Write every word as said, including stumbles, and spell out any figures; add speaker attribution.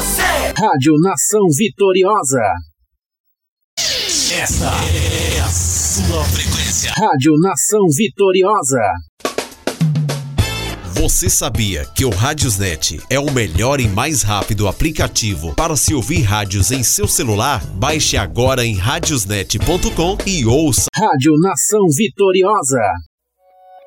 Speaker 1: você.
Speaker 2: Rádio Nação Vitoriosa.
Speaker 1: Esta é a sua frequência.
Speaker 2: Rádio Nação Vitoriosa.
Speaker 3: Você sabia que o Radiosnet é o melhor e mais rápido aplicativo para se ouvir rádios em seu celular? Baixe agora em radiosnet ponto com e ouça.
Speaker 2: Rádio Nação Vitoriosa.